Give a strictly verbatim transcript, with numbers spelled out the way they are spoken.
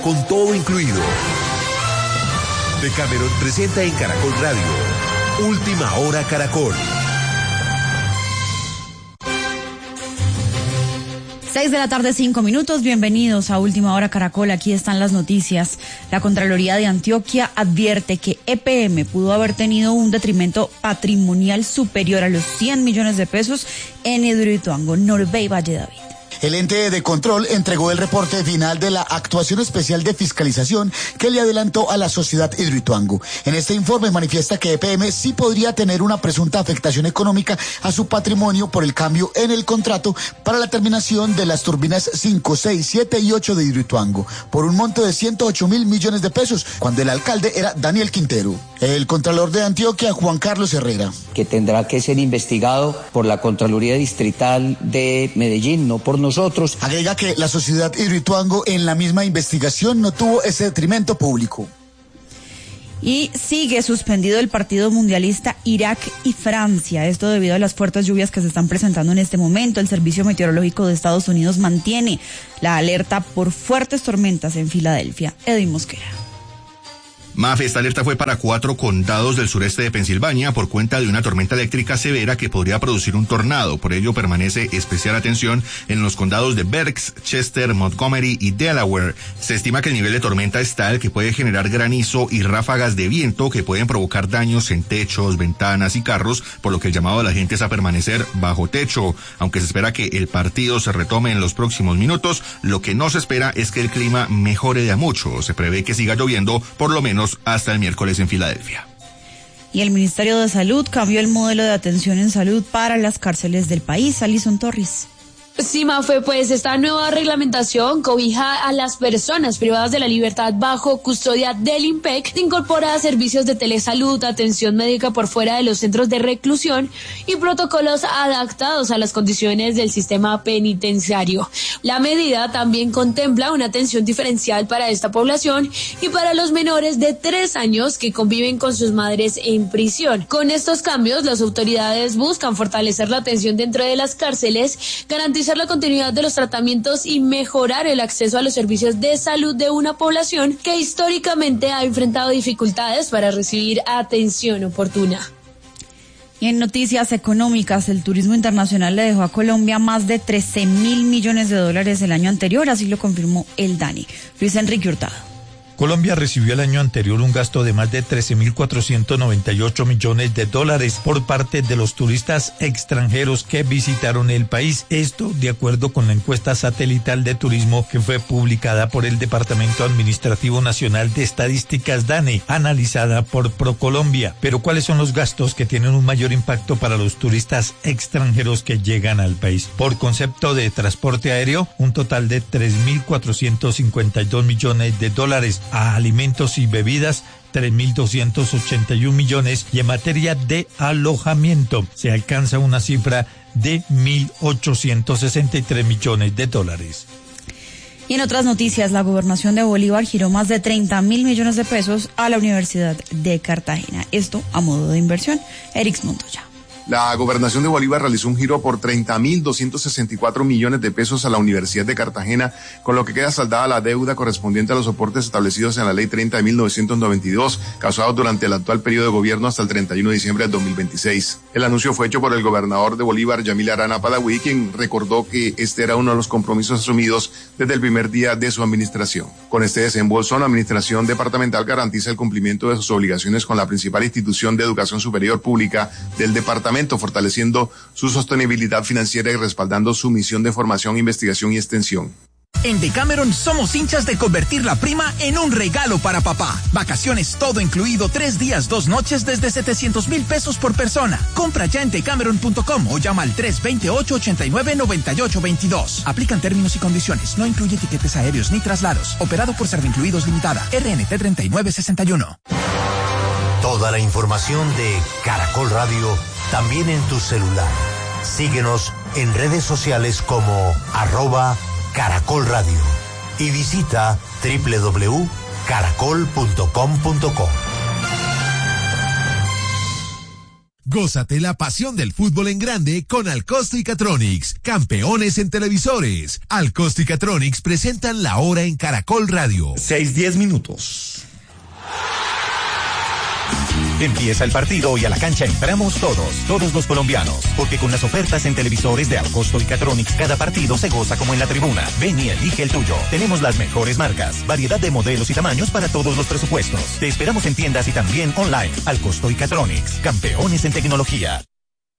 con todo incluido. Decameron presenta en Caracol Radio, Última Hora Caracol. Seis de la tarde, cinco minutos. Bienvenidos a Última Hora Caracol. Aquí están las noticias. La Contraloría de Antioquia advierte que E P M pudo haber tenido un detrimento patrimonial superior a los cien millones de pesos en Hidroituango, Norbey Valle David. El ente de control entregó el reporte final de la actuación especial de fiscalización que le adelantó a la sociedad Hidroituango. En este informe manifiesta que E P M sí podría tener una presunta afectación económica a su patrimonio por el cambio en el contrato para la terminación de las turbinas cinco, seis, siete y ocho de Hidroituango por un monto de ciento ocho mil millones de pesos, cuando el alcalde era Daniel Quintero. El contralor de Antioquia, Juan Carlos Herrera. Que tendrá que ser investigado por la Contraloría Distrital de Medellín, no por nosotros. Nosotros. Agrega que la sociedad Hidroituango en la misma investigación no tuvo ese detrimento público. Y sigue suspendido el partido mundialista Irak y Francia. Esto debido a las fuertes lluvias que se están presentando en este momento. El Servicio Meteorológico de Estados Unidos mantiene la alerta por fuertes tormentas en Filadelfia. Edwin Mosquera. Mafe, esta alerta fue para cuatro condados del sureste de Pensilvania por cuenta de una tormenta eléctrica severa que podría producir un tornado. Por ello permanece especial atención en los condados de Berks, Chester, Montgomery y Delaware. Se estima que el nivel de tormenta es tal que puede generar granizo y ráfagas de viento que pueden provocar daños en techos, ventanas y carros, por lo que el llamado a la gente es a permanecer bajo techo. Aunque se espera que el partido se retome en los próximos minutos, lo que no se espera es que el clima mejore de a mucho. Se prevé que siga lloviendo por lo menos hasta el miércoles en Filadelfia. Y el Ministerio de Salud cambió el modelo de atención en salud para las cárceles del país. Alison Torres. Sí, Mafe, pues esta nueva reglamentación cobija a las personas privadas de la libertad bajo custodia del INPEC, incorpora servicios de telesalud, atención médica por fuera de los centros de reclusión y protocolos adaptados a las condiciones del sistema penitenciario. La medida también contempla una atención diferencial para esta población y para los menores de tres años que conviven con sus madres en prisión. Con estos cambios, las autoridades buscan fortalecer la atención dentro de las cárceles, garantizar la continuidad de los tratamientos y mejorar el acceso a los servicios de salud de una población que históricamente ha enfrentado dificultades para recibir atención oportuna. Y en noticias económicas, el turismo internacional le dejó a Colombia más de trece mil millones de dólares el año anterior, así lo confirmó el DANE. Luis Enrique Hurtado. Colombia recibió el año anterior un gasto de más de trece mil cuatrocientos noventa y ocho millones de dólares por parte de los turistas extranjeros que visitaron el país. Esto de acuerdo con la encuesta satelital de turismo que fue publicada por el Departamento Administrativo Nacional de Estadísticas DANE, analizada por ProColombia. Pero ¿cuáles son los gastos que tienen un mayor impacto para los turistas extranjeros que llegan al país? Por concepto de transporte aéreo, un total de tres mil cuatrocientos cincuenta y dos millones de dólares. A alimentos y bebidas, tres mil doscientos ochenta y un millones, y en materia de alojamiento se alcanza una cifra de mil ochocientos sesenta y tres millones de dólares. Y en otras noticias, la gobernación de Bolívar giró más de treinta mil millones de pesos a la Universidad de Cartagena. Esto a modo de inversión. Erix Montoya. La gobernación de Bolívar realizó un giro por treinta mil doscientos sesenta y cuatro millones de pesos a la Universidad de Cartagena, con lo que queda saldada la deuda correspondiente a los soportes establecidos en la Ley treinta de mil novecientos noventa y dos, causados durante el actual periodo de gobierno hasta el treinta y uno de diciembre del dos mil veintiséis. El anuncio fue hecho por el gobernador de Bolívar, Yamil Arana Padaví, quien recordó que este era uno de los compromisos asumidos desde el primer día de su administración. Con este desembolso, la administración departamental garantiza el cumplimiento de sus obligaciones con la principal institución de educación superior pública del departamento, fortaleciendo su sostenibilidad financiera y respaldando su misión de formación, investigación y extensión. En Decameron somos hinchas de convertir la prima en un regalo para papá. Vacaciones todo incluido, tres días, dos noches desde setecientos mil pesos por persona. Compra ya en decameron punto com o llama al tres dos ocho, ocho nueve, nueve ocho dos dos. Aplican términos y condiciones. No incluye tiquetes aéreos ni traslados. Operado por Servincluidos Limitada. R N T treinta y nueve sesenta y uno. Toda la información de Caracol Radio también en tu celular. Síguenos en redes sociales como arroba Caracol Radio y visita doble u doble u doble u punto caracol punto com punto co. Gózate la pasión del fútbol en grande con Alcosto y Catronics, campeones en televisores. Alcosto y Catronics presentan La Hora en Caracol Radio. seis diez minutos. Empieza el partido y a la cancha entramos todos, todos los colombianos, porque con las ofertas en televisores de Alcosto y Catronics cada partido se goza como en la tribuna. Ven y elige el tuyo. Tenemos las mejores marcas, variedad de modelos y tamaños para todos los presupuestos. Te esperamos en tiendas y también online. Alcosto y Catronics, campeones en tecnología.